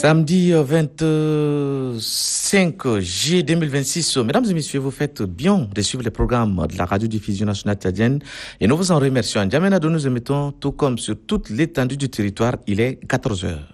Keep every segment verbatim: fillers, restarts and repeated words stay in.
Samedi vingt-cinq juillet deux mille vingt-six, mesdames et messieurs, vous faites bien de suivre les programmes de la radiodiffusion nationale tchadienne et nous vous en remercions. En Djamena, nous émettons tout comme sur toute l'étendue du territoire, il est quatorze heures.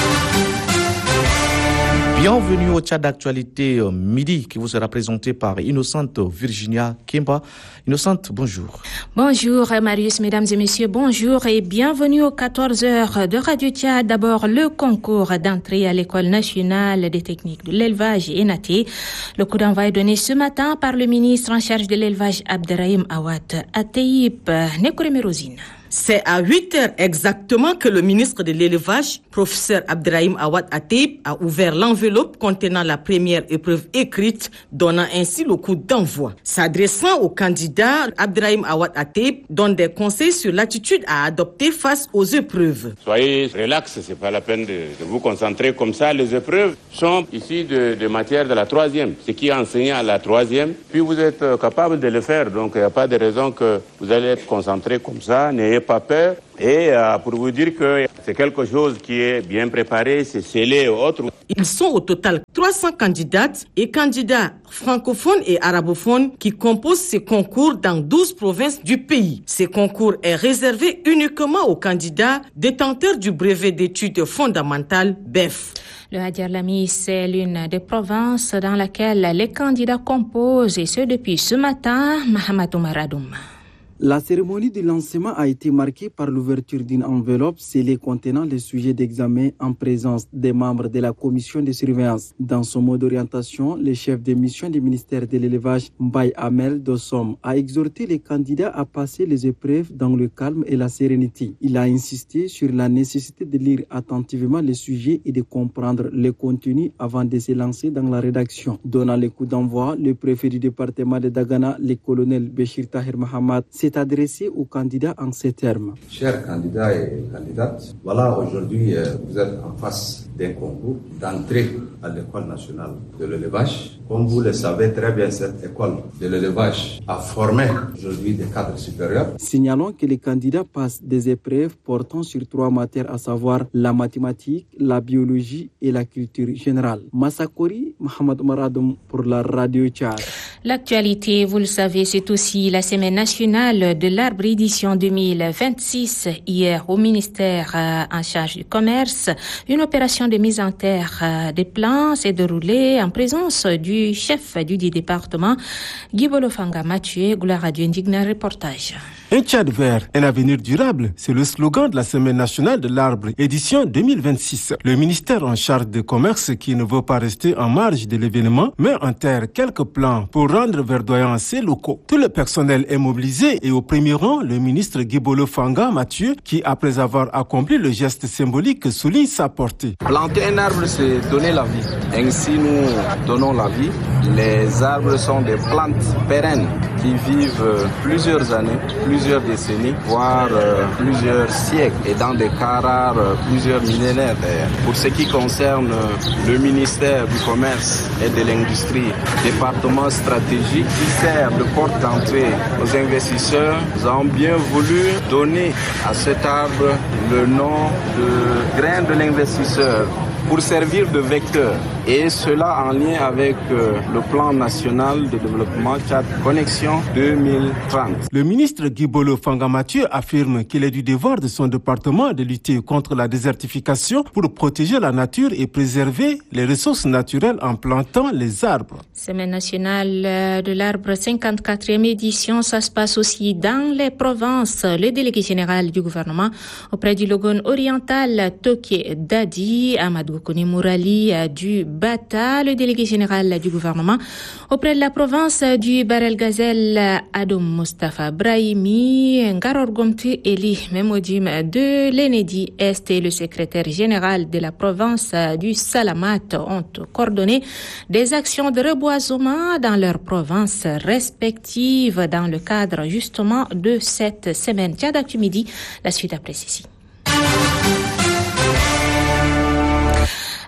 Bienvenue au Tchad d'actualité midi qui vous sera présenté par Innocente Virginia Kimba. Innocente, bonjour. Bonjour Marius, mesdames et messieurs, bonjour et bienvenue aux quatorze heures de Radio Tchad. D'abord, le concours d'entrée à l'École nationale des techniques de l'élevage ENATE. Le coup d'envoi est donné ce matin par le ministre en charge de l'élevage Abderrahim Awad Ateip. Nekoremerozine. C'est à huit heures exactement que le ministre de l'élevage, professeur Abderrahim Awad Ateip, a ouvert l'enveloppe contenant la première épreuve écrite, donnant ainsi le coup d'envoi. S'adressant au candidat, Abderrahim Awad Ateip donne des conseils sur l'attitude à adopter face aux épreuves. Soyez relax, c'est pas la peine de, de vous concentrer comme ça. Les épreuves sont issues de, de matière de la troisième, ce qui est enseigné à la troisième. Puis vous êtes capable de le faire, donc il n'y a pas de raison que vous allez être concentré comme ça. N'ayez pas peur. Et euh, pour vous dire que c'est quelque chose qui est bien préparé, c'est scellé et autres. Ils sont au total trois cents candidates et candidats francophones et arabophones qui composent ces concours dans douze provinces du pays. Ce concours est réservé uniquement aux candidats détenteurs du brevet d'études fondamentales B E F. Le Hadjar Lami, c'est l'une des provinces dans laquelle les candidats composent, et ce depuis ce matin. Mahamadou Maradoum. La cérémonie de lancement a été marquée par l'ouverture d'une enveloppe scellée contenant les sujets d'examen en présence des membres de la commission de surveillance. Dans son mot d'orientation, le chef de mission du ministère de l'élevage, Mbaye Amel Dossom, a exhorté les candidats à passer les épreuves dans le calme et la sérénité. Il a insisté sur la nécessité de lire attentivement les sujets et de comprendre le contenu avant de se lancer dans la rédaction. Donnant le coup d'envoi, le préfet du département de Dagana, le colonel Béchir Tahir Mahamad, s'est adressé aux candidats en ces termes. Chers candidats et candidates, voilà, aujourd'hui, euh, vous êtes en face d'un concours d'entrée à l'École nationale de l'élevage. Comme vous le savez très bien, cette école de l'élevage a formé aujourd'hui des cadres supérieurs. Signalons que les candidats passent des épreuves portant sur trois matières, à savoir la mathématique, la biologie et la culture générale. Massakori, Mohamed Maradoum pour la Radio Tchad. L'actualité, vous le savez, c'est aussi la semaine nationale de l'arbre édition deux mille vingt-six. Hier, au ministère euh, en charge du commerce, une opération de mise en terre euh, des plants s'est déroulée en présence du chef du département, Guy Bolofanga Mathieu, Goula Radio Indigna, reportage. Un Tchad vert, un avenir durable, c'est le slogan de la Semaine nationale de l'arbre, édition deux mille vingt-six. Le ministère en charge du commerce, qui ne veut pas rester en marge de l'événement, met en terre quelques plans pour rendre verdoyants ces locaux. Tout le personnel est mobilisé et au premier rang, le ministre Guibolo Fanga Mathieu, qui, après avoir accompli le geste symbolique, souligne sa portée. Planter un arbre, c'est donner la vie. Ainsi, nous donnons la vie. Les arbres sont des plantes pérennes qui vivent plusieurs années, plusieurs décennies, voire euh, plusieurs siècles, et dans des cas rares, euh, plusieurs millénaires d'ailleurs. Pour ce qui concerne euh, le ministère du Commerce et de l'Industrie, département stratégique qui sert de porte d'entrée aux investisseurs, nous avons bien voulu donner à cet arbre le nom de grain de l'investisseur, pour servir de vecteur, et cela en lien avec euh, le plan national de développement Tchad Connexion deux mille trente. Le ministre Guibolo Fanga Mathieu affirme qu'il est du devoir de son département de lutter contre la désertification pour protéger la nature et préserver les ressources naturelles en plantant les arbres. Semaine nationale de l'arbre, cinquante-quatrième édition, ça se passe aussi dans les provinces. Le délégué général du gouvernement auprès du Logone oriental, Toké Dadi, Amadou Koni Mourali du Bata, le délégué général du gouvernement auprès de la province du Barel Gazelle, Adoum Mustafa Brahimi, Ngaror Gomti Eli Memodim de l'Enedi Est et le secrétaire général de la province du Salamat ont coordonné des actions de reboisement dans leurs provinces respectives dans le cadre justement de cette semaine. Tchad Actu Midi, la suite après ceci.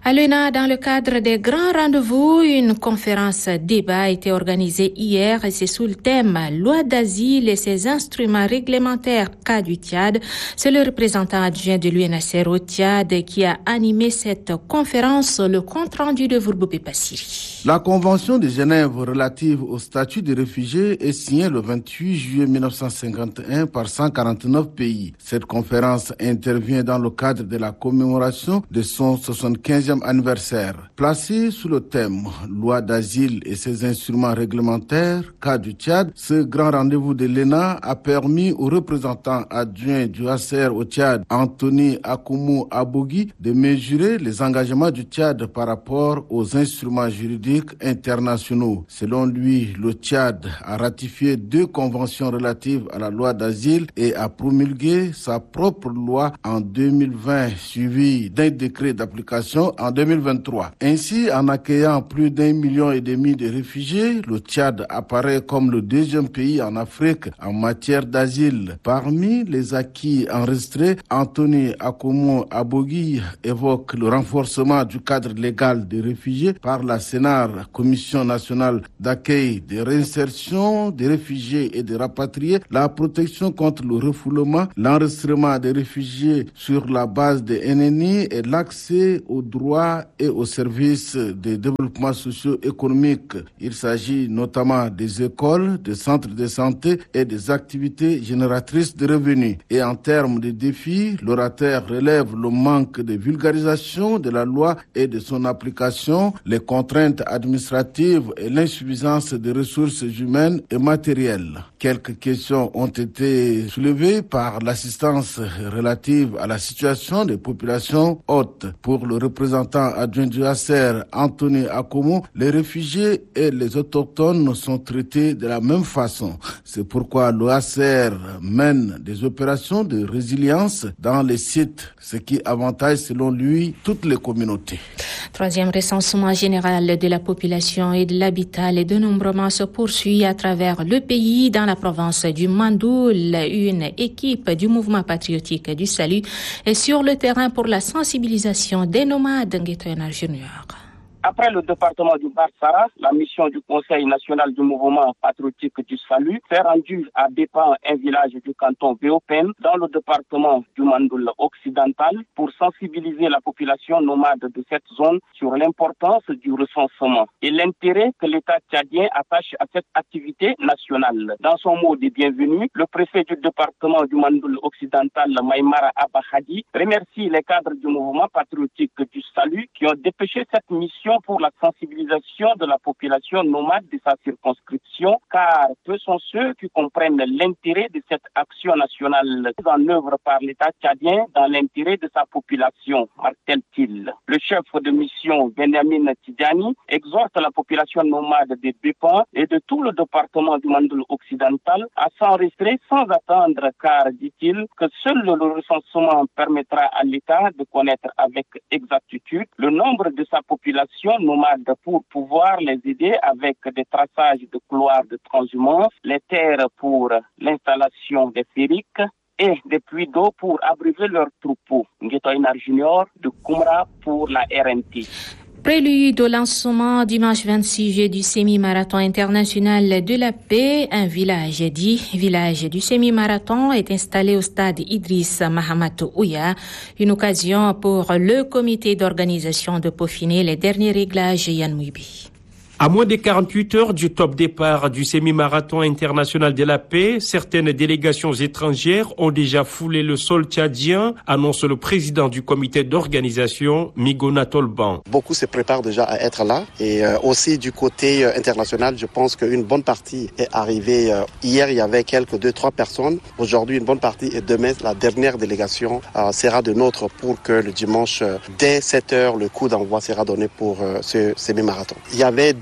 À l'U N A, dans le cadre des grands rendez-vous, une conférence débat a été organisée hier et c'est sous le thème « Loi d'asile et ses instruments réglementaires cas du Tchad ». C'est le représentant adjoint de l'U N H C R au Tchad qui a animé cette conférence, le compte-rendu de Vourbobé Passiri. La Convention de Genève relative au statut des réfugiés est signée le vingt-huit juillet mille neuf cent cinquante et un par cent quarante-neuf pays. Cette conférence intervient dans le cadre de la commémoration de son soixante-quinzième anniversaire. Placé sous le thème « Loi d'asile et ses instruments réglementaires, cas du Tchad », ce grand rendez-vous de l'E N A a permis aux représentants adjoints du H C R au Tchad, Anthony Akoumou Abogui, de mesurer les engagements du Tchad par rapport aux instruments juridiques internationaux. Selon lui, le Tchad a ratifié deux conventions relatives à la loi d'asile et a promulgué sa propre loi en deux mille vingt, suivie d'un décret d'application en deux mille vingt-trois. Ainsi, en accueillant plus d'un million et demi de réfugiés, le Tchad apparaît comme le deuxième pays en Afrique en matière d'asile. Parmi les acquis enregistrés, Anthony Akoumou Abogui évoque le renforcement du cadre légal des réfugiés par la Sénat, Commission nationale d'accueil, de réinsertion des réfugiés et des rapatriés, la protection contre le refoulement, l'enregistrement des réfugiés sur la base des N N I et l'accès aux droits et aux services de développement socio-économique. Il s'agit notamment des écoles, des centres de santé et des activités génératrices de revenus. Et en termes de défis, l'orateur relève le manque de vulgarisation de la loi et de son application, les contraintes administratives et l'insuffisance des ressources humaines et matérielles. Quelques questions ont été soulevées par l'assistance relative à la situation des populations hôtes. Pour le représentant adjoint du H C R, Anthony Akoumou, les réfugiés et les autochtones sont traités de la même façon. C'est pourquoi le H C R mène des opérations de résilience dans les sites, ce qui avantage selon lui toutes les communautés. Troisième recensement général de la population et de l'habitat. Les dénombrements se poursuivent à travers le pays. Dans la province du Mandoul, une équipe du mouvement patriotique du Salut est sur le terrain pour la sensibilisation des nomades Nguetoyana Junior. Après le département du Barsara, la mission du Conseil national du mouvement patriotique du Salut s'est rendue à Bépan, un village du canton Béopen, dans le département du Mandoul occidental, pour sensibiliser la population nomade de cette zone sur l'importance du recensement et l'intérêt que l'État tchadien attache à cette activité nationale. Dans son mot de bienvenue, le préfet du département du Mandoul occidental, Maïmara Abahadi, remercie les cadres du mouvement patriotique du Salut qui ont dépêché cette mission pour la sensibilisation de la population nomade de sa circonscription, car peu sont ceux qui comprennent l'intérêt de cette action nationale mise en œuvre par l'État tchadien dans l'intérêt de sa population, martèle-t-il. Le chef de mission, Benjamin Tidjani, exhorte la population nomade de Bépan et de tout le département du Mandoul occidental à s'enregistrer sans attendre, car, dit-il, que seul le recensement permettra à l'État de connaître avec exactitude le nombre de sa population nomades pour pouvoir les aider avec des traçages de couloirs de transhumance, les terres pour l'installation des ferriques et des puits d'eau pour abreuver leurs troupeaux. Nguetoyana Junior de Koumra pour la R N T. Prélude au lancement dimanche vingt-six juillet du semi-marathon international de la paix, un village dit village du semi-marathon est installé au stade Idriss Mahamato Ouya, une occasion pour le comité d'organisation de peaufiner les derniers réglages Yann Mouibi. À moins de quarante-huit heures du top départ du semi-marathon international de la paix, certaines délégations étrangères ont déjà foulé le sol tchadien, annonce le président du comité d'organisation, Migona Tolban. Beaucoup se préparent déjà à être là et euh, aussi du côté euh, international, je pense qu'une bonne partie est arrivée. Euh, hier, il y avait quelques deux, trois personnes. Aujourd'hui, une bonne partie et demain, la dernière délégation euh, sera de nôtre pour que le dimanche, euh, dès sept heures, le coup d'envoi sera donné pour euh, ce semi-marathon. Il y avait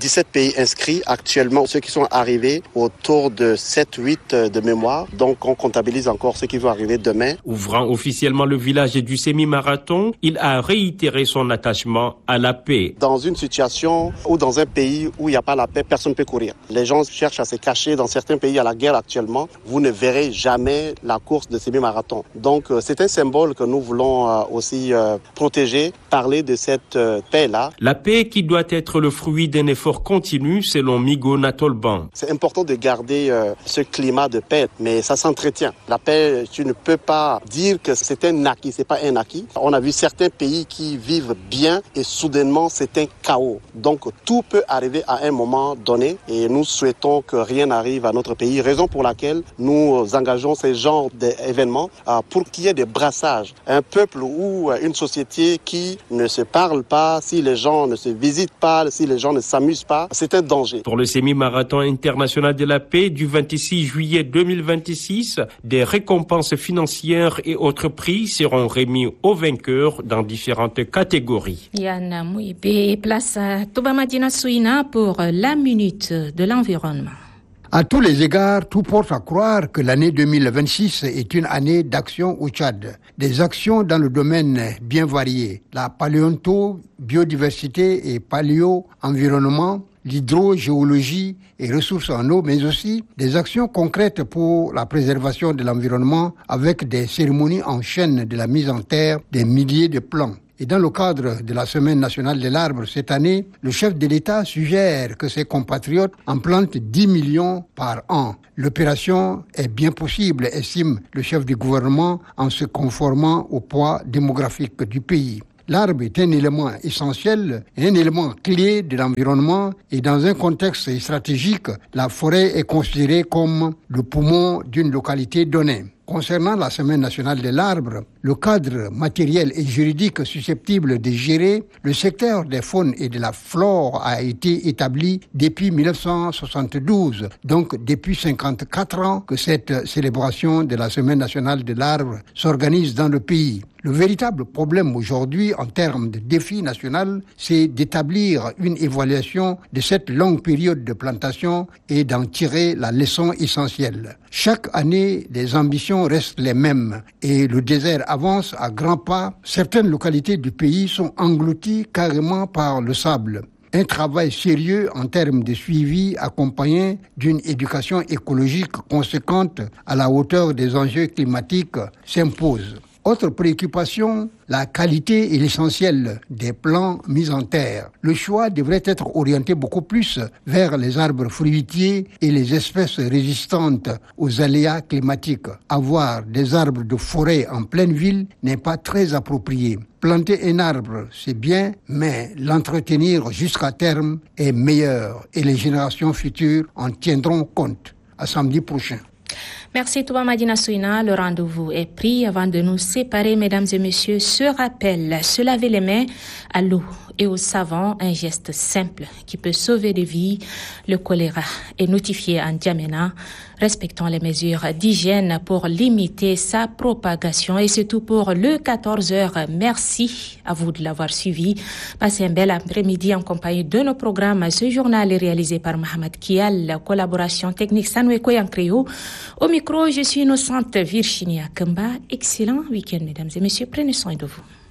dix-sept pays inscrits. Actuellement, ceux qui sont arrivés autour de sept huit de mémoire. Donc, on comptabilise encore ceux qui vont arriver demain. Ouvrant officiellement le village du semi-marathon, il a réitéré son attachement à la paix. Dans une situation ou dans un pays où il n'y a pas la paix, personne ne peut courir. Les gens cherchent à se cacher. Dans certains pays, à la guerre actuellement, vous ne verrez jamais la course de semi-marathon. Donc, c'est un symbole que nous voulons aussi protéger, parler de cette paix-là. La paix qui doit être le fruit d'un effort continu, selon Migo Natolban. C'est important de garder euh, ce climat de paix, mais ça s'entretient. La paix, tu ne peux pas dire que c'est un acquis, c'est pas un acquis. On a vu certains pays qui vivent bien et soudainement c'est un chaos. Donc tout peut arriver à un moment donné et nous souhaitons que rien n'arrive à notre pays. Raison pour laquelle nous engageons ces genres d'événements euh, pour qu'il y ait des brassages. Un peuple ou une société qui ne se parle pas, si les gens ne se visitent pas, si les gens ne s'amusent pas, c'est un danger. Pour le semi-marathon international de la paix du vingt-six juillet deux mille vingt-six, des récompenses financières et autres prix seront remis aux vainqueurs dans différentes catégories. Yann Mouibé, place à Touba Madina Souina pour la minute de l'environnement. À tous les égards, tout porte à croire que l'année deux mille vingt-six est une année d'action au Tchad. Des actions dans le domaine bien varié. La paléonto, biodiversité et paléo-environnement, l'hydrogéologie et ressources en eau, mais aussi des actions concrètes pour la préservation de l'environnement avec des cérémonies en chaîne de la mise en terre des milliers de plants. Et dans le cadre de la Semaine nationale de l'arbre cette année, le chef de l'État suggère que ses compatriotes en plantent dix millions par an. L'opération est bien possible, estime le chef du gouvernement, en se conformant au poids démographique du pays. L'arbre est un élément essentiel, un élément clé de l'environnement et dans un contexte stratégique, la forêt est considérée comme le poumon d'une localité donnée. Concernant la Semaine nationale de l'arbre, le cadre matériel et juridique susceptible de gérer le secteur des faunes et de la flore a été établi depuis mille neuf cent soixante-douze. Donc depuis cinquante-quatre ans que cette célébration de la Semaine nationale de l'arbre s'organise dans le pays. Le véritable problème aujourd'hui en termes de défi national, c'est d'établir une évaluation de cette longue période de plantation et d'en tirer la leçon essentielle. Chaque année, les ambitions restent les mêmes et le désert avance à grands pas. Certaines localités du pays sont englouties carrément par le sable. Un travail sérieux en termes de suivi accompagné d'une éducation écologique conséquente à la hauteur des enjeux climatiques s'impose. Autre préoccupation, la qualité et l'essentiel des plants mis en terre. Le choix devrait être orienté beaucoup plus vers les arbres fruitiers et les espèces résistantes aux aléas climatiques. Avoir des arbres de forêt en pleine ville n'est pas très approprié. Planter un arbre, c'est bien, mais l'entretenir jusqu'à terme est meilleur et les générations futures en tiendront compte. À samedi prochain. Merci Touba Madina Souina. Le rendez-vous est pris. Avant de nous séparer, mesdames et messieurs, ce rappel, se laver les mains à l'eau et au savon, un geste simple qui peut sauver des vies. Le choléra est notifié en N'Djamena. Respectons les mesures d'hygiène pour limiter sa propagation. Et c'est tout pour le quatorze heures. Merci à vous de l'avoir suivi. Passez un bel après-midi en compagnie de nos programmes. Ce journal est réalisé par Mohamed Kial, collaboration technique Sanwe Koyankrio. Au micro, je suis Innocente Virginia Kemba. Excellent week-end, mesdames et messieurs. Prenez soin de vous.